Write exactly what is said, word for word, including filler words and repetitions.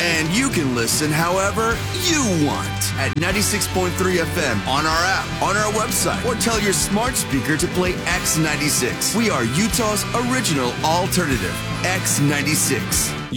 And you can listen however you want at ninety-six point three F M, on our app, on our website, or tell your smart speaker to play X ninety-six. We are Utah's original alternative, X ninety-six.